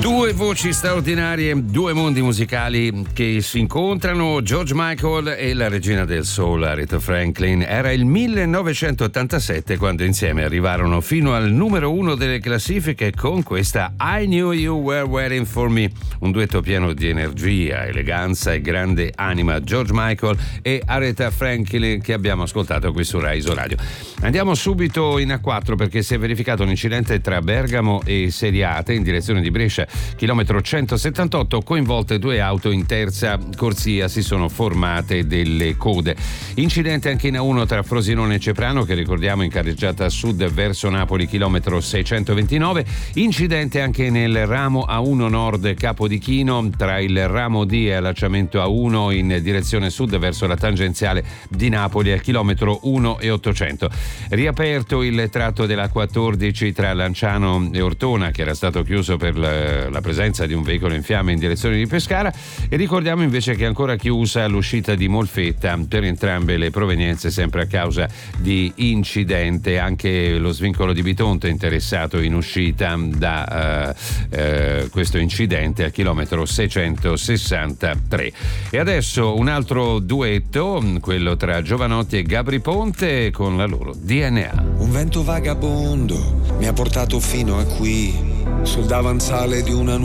Due voci straordinarie, due mondi musicali che si incontrano, George Michael e la regina del soul Aretha Franklin. Era il 1987 quando insieme arrivarono fino al numero 1 delle classifiche con questa I Knew You Were Waiting For Me, un duetto pieno di energia, eleganza e grande anima, George Michael e Aretha Franklin, che abbiamo ascoltato qui su Rai Radio. Andiamo subito in A4 perché si è verificato un incidente tra Bergamo e Seriate in direzione di Brescia, chilometro 178, coinvolte due auto in terza corsia, si sono formate delle code. Incidente anche in A1 tra Frosinone e Ceprano, che ricordiamo in carreggiata sud verso Napoli, chilometro 629. Incidente anche nel ramo A1 nord Capodichino tra il ramo D e allacciamento A1 in direzione sud verso la tangenziale di Napoli al chilometro 1 e 800. Riaperto il tratto della 14 tra Lanciano e Ortona, che era stato chiuso per la presenza di un veicolo in fiamme in direzione di Pescara, e ricordiamo invece che è ancora chiusa l'uscita di Molfetta per entrambe le provenienze, sempre a causa di incidente. Anche lo svincolo di Bitonto è interessato in uscita da questo incidente al chilometro 663. E adesso un altro duetto, quello tra Giovanotti e Gabri Ponte con la loro DNA. Un vento vagabondo mi ha portato fino a qui, sul davanzale di una